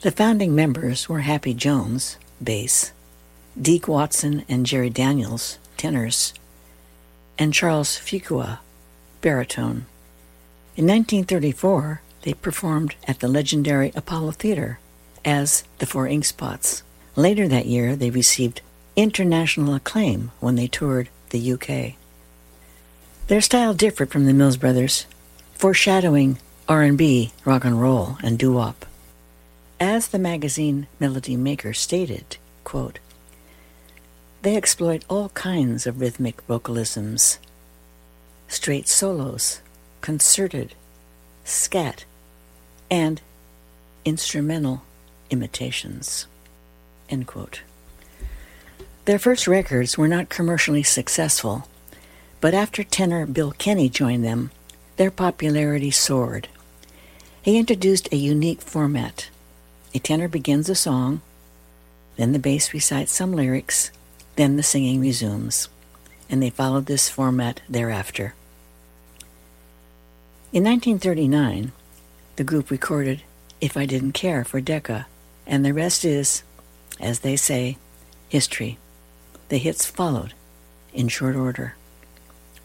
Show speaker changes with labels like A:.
A: The founding members were Happy Jones, bass, Deke Watson and Jerry Daniels, tenors, and Charles Fuqua, baritone. In 1934, they performed at the legendary Apollo Theater as the Four Ink Spots. Later that year, they received international acclaim when they toured the UK. Their style differed from the Mills Brothers, foreshadowing R&B, rock and roll, and doo-wop. As the magazine Melody Maker stated, quote, "They exploit all kinds of rhythmic vocalisms, straight solos, concerted, scat, and instrumental imitations." End quote. Their first records were not commercially successful, but after tenor Bill Kenny joined them, their popularity soared. He introduced a unique format. A tenor begins a song, then the bass recites some lyrics, then the singing resumes, and they followed this format thereafter. In 1939, the group recorded If I Didn't Care for Decca, and the rest is, as they say, history. The hits followed in short order.